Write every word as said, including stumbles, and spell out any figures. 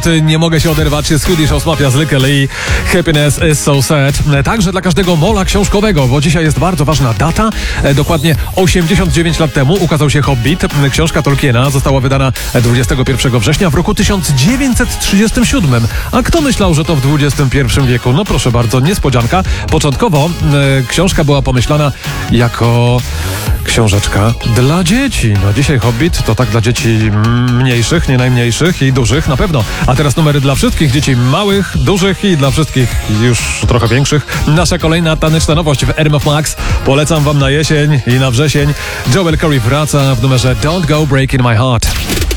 Nie mogę się oderwać z Swedish House Mafia z Lykke Li. Happiness is so sad. Także dla każdego mola książkowego, bo dzisiaj jest bardzo ważna data. Dokładnie osiemdziesiąt dziewięć lat temu ukazał się Hobbit. Książka Tolkiena została wydana dwudziestego pierwszego września w roku tysiąc dziewięćset trzydziestym siódmym. A kto myślał, że to w dwudziestym pierwszym wieku? No proszę bardzo, niespodzianka. Początkowo e, książka była pomyślana jako książeczka dla dzieci. No dzisiaj Hobbit to tak dla dzieci mniejszych, nie najmniejszych i dużych na pewno. A teraz numery dla wszystkich dzieci małych, dużych i dla wszystkich już trochę większych. Nasza kolejna taneczna nowość w R M F Max. Polecam wam na jesień i na wrzesień. Joel Corey wraca w numerze Don't Go Breaking My Heart.